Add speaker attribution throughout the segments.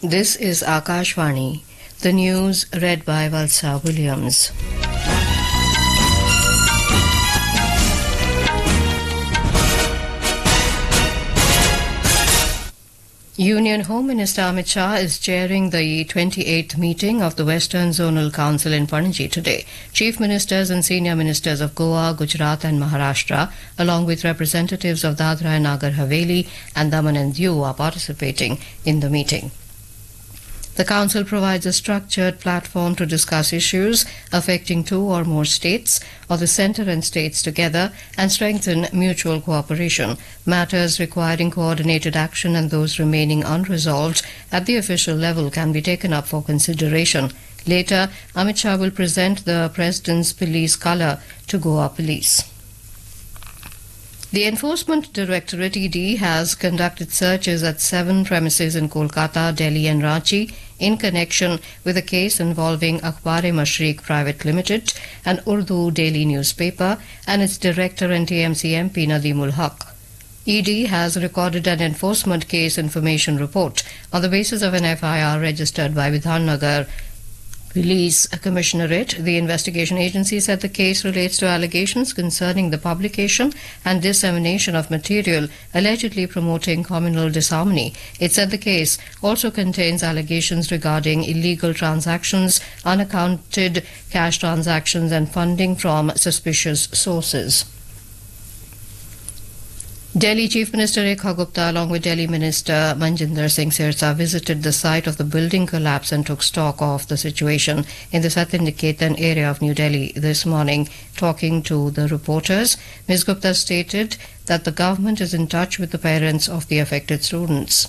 Speaker 1: This is Akashvani. The news read by Valsa Williams. Union Home Minister Amit Shah is chairing the 28th meeting of the Western Zonal Council in Panaji today. Chief Ministers and Senior Ministers of Goa, Gujarat and Maharashtra, along with representatives of Dadra and Nagar Haveli and Daman and Diu are participating in the meeting. The Council provides a structured platform to discuss issues affecting two or more states or the centre and states together and strengthen mutual cooperation. Matters requiring coordinated action and those remaining unresolved at the official level can be taken up for consideration. Later, Amit Shah will present the President's police colour to Goa Police. The Enforcement Directorate ED has conducted searches at 7 premises in Kolkata, Delhi and Ranchi in connection with a case involving Akhbar-e-Mashriq Private Limited, an Urdu daily newspaper, and its director and TMC MP Nadimul Haq. ED has recorded an enforcement case information report on the basis of an FIR registered by Vidhannagar Police Commissionerate. The investigation agency said the case relates to allegations concerning the publication and dissemination of material allegedly promoting communal disharmony. It said the case also contains allegations regarding illegal transactions, unaccounted cash transactions and funding from suspicious sources. Delhi Chief Minister Rekha Gupta along with Delhi Minister Manjinder Singh Sirsa visited the site of the building collapse and took stock of the situation in the Satyaniketan area of New Delhi this morning. Talking to the reporters, Ms. Gupta stated that the government is in touch with the parents of the affected students.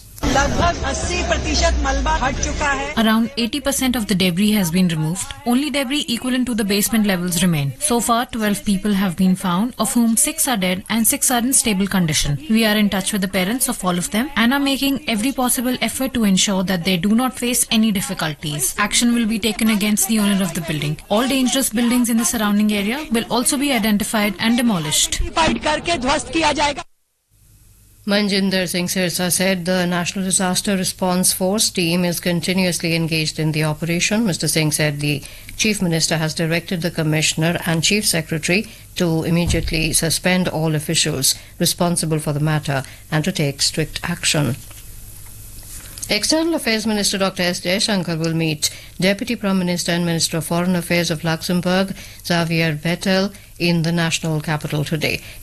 Speaker 2: Around 80% of the debris has been removed. Only debris equivalent to the basement levels remain. So far, 12 people have been found, of whom 6 are dead and 6 are in stable condition. We are in touch with the parents of all of them and are making every possible effort to ensure that they do not face any difficulties. Action will be taken against the owner of the building. All dangerous buildings in the surrounding area will also be identified and demolished.
Speaker 1: Manjinder Singh Sirsa said the National Disaster Response Force team is continuously engaged in the operation. Mr. Singh said the Chief Minister has directed the Commissioner and Chief Secretary to immediately suspend all officials responsible for the matter and to take strict action. External Affairs Minister Dr. S. Jaishankar will meet Deputy Prime Minister and Minister of Foreign Affairs of Luxembourg, Xavier Bettel, in the national capital today.